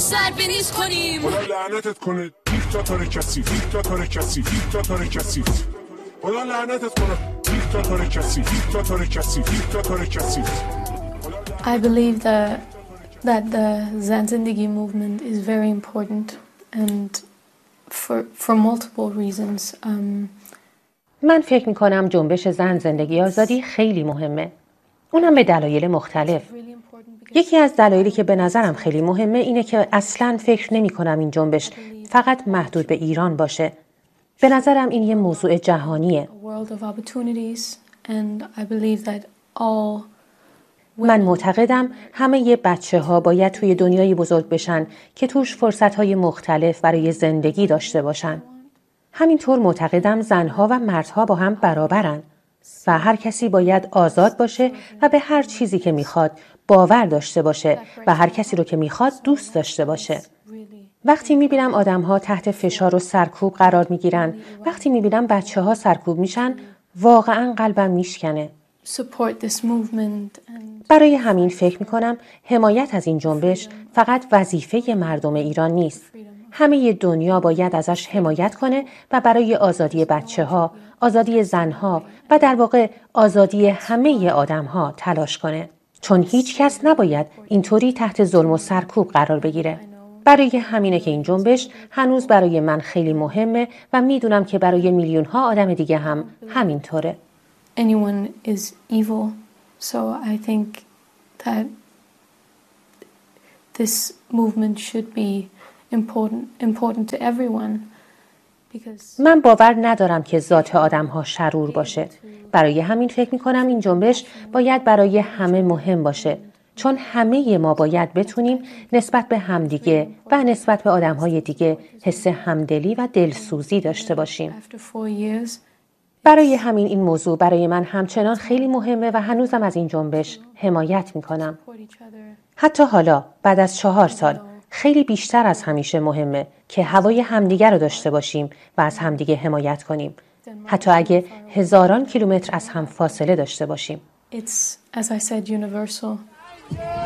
سربریز کنیم. خدا لعنتت کنه دیکتاتور کثیف، دیکتاتور کثیف، دیکتاتور کثیف. خدا لعنتت کنه دیکتاتور کثیف، دیکتاتور کثیف، دیکتاتور کثیف. I believe that the Zan Zindagi movement is very important and for multiple reasons. من فکر می‌کنم جنبش زن زندگی آزادی خیلی مهمه. اونم به دلایل مختلف. یکی از دلایلی که به نظرم خیلی مهمه اینه که اصلاً فکر نمی‌کنم این جنبش فقط محدود به ایران باشه. به نظرم این یه موضوع جهانیه. من معتقدم همه بچه‌ها باید توی دنیای بزرگ بشن که توش فرصت‌های مختلف برای زندگی داشته باشن. همینطور معتقدم زنها و مردها با هم برابرن و هر کسی باید آزاد باشه و به هر چیزی که میخواد باور داشته باشه و هر کسی رو که میخواد دوست داشته باشه. وقتی میبینم آدم‌ها تحت فشار و سرکوب قرار میگیرن، وقتی میبینم بچه‌ها سرکوب میشن، واقعاً قلبم میشکنه. برای همین فکر میکنم حمایت از این جنبش فقط وظیفه مردم ایران نیست. همه دنیا باید ازش حمایت کنه و برای آزادی بچه‌ها، آزادی زنها و در واقع آزادی همه آدم‌ها تلاش کنه. چون هیچ کس نباید اینطوری تحت ظلم و سرکوب قرار بگیره. برای همینه که این جنبش هنوز برای من خیلی مهمه و میدونم که برای میلیون‌ها آدم دیگه هم همینطوره. Anyone is evil, so I think that this movement should be important to everyone. من باور ندارم که ذات آدم‌ها شرور باشه. برای همین فکر می‌کنم این جنبش باید برای همه مهم باشه. چون همه ما باید بتونیم نسبت به همدیگه و نسبت به آدم‌های دیگه حس همدلی و دلسوزی داشته باشیم. برای همین این موضوع برای من همچنان خیلی مهمه و هنوزم از این جنبش حمایت می‌کنم. حتی حالا بعد از 4 سال خیلی بیشتر از همیشه مهمه که هوای همدیگه رو داشته باشیم و از همدیگه حمایت کنیم. حتی اگه هزاران کیلومتر از هم فاصله داشته باشیم. It's, as I said, universal.